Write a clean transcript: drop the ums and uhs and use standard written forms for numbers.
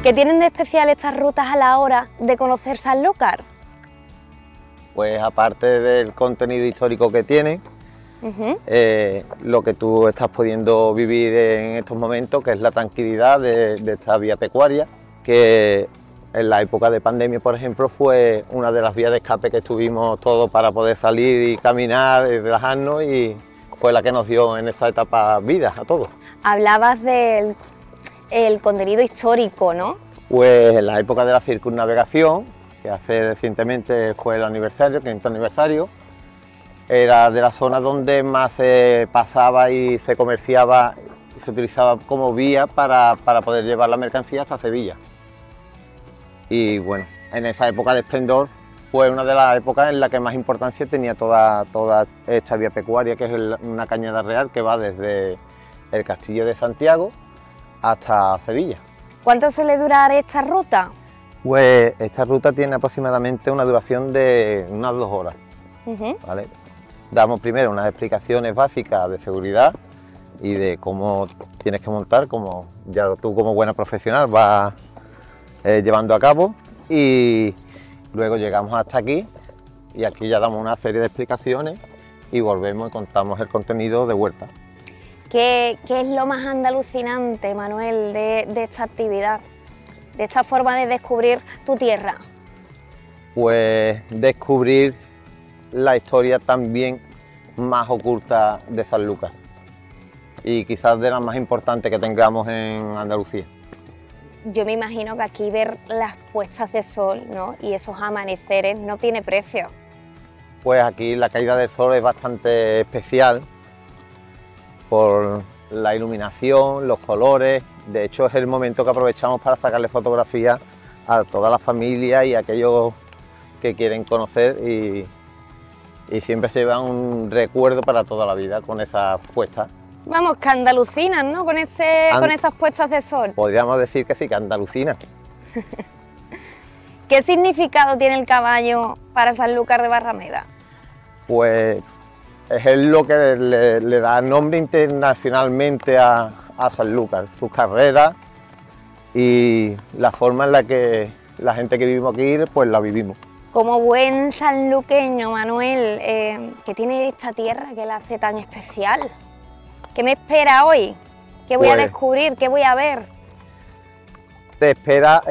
¿Qué tienen de especial estas rutas a la hora de conocer Sanlúcar? Pues aparte del contenido histórico que tienen, lo que tú estás pudiendo vivir en estos momentos, que es la tranquilidad de esta vía pecuaria, que en la época de pandemia, por ejemplo, fue una de las vías de escape que estuvimos todos para poder salir y caminar y relajarnos, y fue la que nos dio en esa etapa vida a todos. Hablabas del contenido histórico, ¿no? Pues en la época de la circunnavegación, que hace recientemente fue el aniversario, 500 aniversario, era de la zona donde más se pasaba y se comerciaba y se utilizaba como vía para poder llevar la mercancía hasta Sevilla. Y bueno, en esa época de esplendor fue una de las épocas en la que más importancia tenía toda esta vía pecuaria, que es una cañada real que va desde el Castillo de Santiago hasta Sevilla. ¿Cuánto suele durar esta ruta? Pues esta ruta tiene aproximadamente una duración de unas 2 horas. ¿Vale? Damos primero unas explicaciones básicas de seguridad y de cómo tienes que montar, como ya tú como buena profesional vas llevando a cabo, y luego llegamos hasta aquí y aquí ya damos una serie de explicaciones y volvemos y contamos el contenido de vuelta. ¿Qué es lo más andalucinante, Manuel, de esta actividad, de esta forma de descubrir tu tierra? Pues descubrir la historia también más oculta de Sanlúcar y quizás de las más importantes que tengamos en Andalucía. Yo me imagino que aquí ver las puestas de sol, ¿no?, y esos amaneceres no tiene precio. Pues aquí la caída del sol es bastante especial por la iluminación, los colores. De hecho, es el momento que aprovechamos para sacarle fotografías a toda la familia y a aquellos que quieren conocer, y siempre se llevan un recuerdo para toda la vida con esas puestas. Vamos, que andalucinan, ¿no?, con esas puestas de sol. Podríamos decir que sí, que andalucina. ¿Qué significado tiene el caballo para Sanlúcar de Barrameda? Pues es lo que le da nombre internacionalmente a Sanlúcar, sus carreras y la forma en la que la gente que vivimos aquí pues la vivimos. Como buen sanluqueño, Manuel, ¿qué tiene esta tierra que la hace tan especial? ¿Qué me espera hoy? ¿Qué voy a descubrir? ¿Qué voy a ver? Te espera